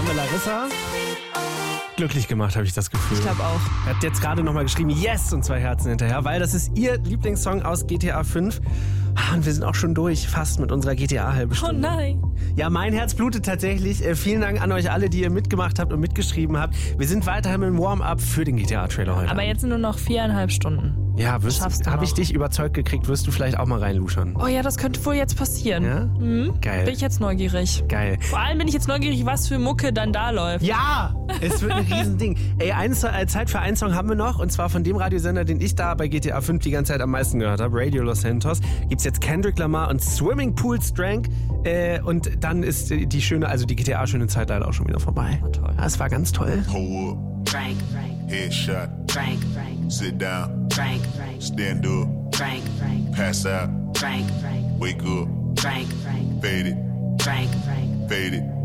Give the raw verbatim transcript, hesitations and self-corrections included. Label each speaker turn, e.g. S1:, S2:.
S1: haben wir Larissa glücklich gemacht, habe ich das Gefühl.
S2: Ich glaube auch.
S1: Er hat jetzt gerade nochmal geschrieben, yes, und zwei Herzen hinterher, weil das ist ihr Lieblingssong aus G T A fünf. Und wir sind auch schon durch, fast mit unserer G T A-halbe Stunde.
S2: Oh nein.
S1: Ja, mein Herz blutet tatsächlich. Äh, vielen Dank an euch alle, die ihr mitgemacht habt und mitgeschrieben habt. Wir sind weiterhin im Warm-up für den G T A-Trailer heute.
S2: Aber jetzt sind nur noch viereinhalb Stunden.
S1: Ja,
S2: Schaffst du
S1: habe ich
S2: noch.
S1: dich überzeugt gekriegt, wirst du vielleicht auch mal reinluschern.
S2: Oh ja, das könnte wohl jetzt passieren.
S1: Ja?
S2: Mhm.
S1: Geil.
S2: Bin ich jetzt neugierig.
S1: Geil.
S2: Vor allem bin ich jetzt neugierig, was für Mucke dann da läuft.
S1: Ja, es wird ein Riesending. Ey, ein, äh, Zeit für einen Song haben wir noch, und zwar von dem Radiosender, den ich da bei G T A fünf die ganze Zeit am meisten gehört habe, Radio Los Santos, gibt's jetzt Kendrick Lamar und Swimming Pool Strength. Äh, und dann ist die schöne, also die G T A-schöne Zeit leider auch schon wieder vorbei.
S2: Oh, toll.
S1: Ja, es war ganz toll.
S3: Hold up.
S4: Frank, Frank,
S3: Headshot.
S4: Frank, Frank,
S3: Sit down.
S4: Frank, Frank,
S3: Stand up.
S4: Frank, Frank,
S3: Pass out.
S4: Frank, Frank,
S3: Wake up.
S4: Frank, Frank,
S3: Fade it.
S4: Frank, Frank.
S3: Fade it.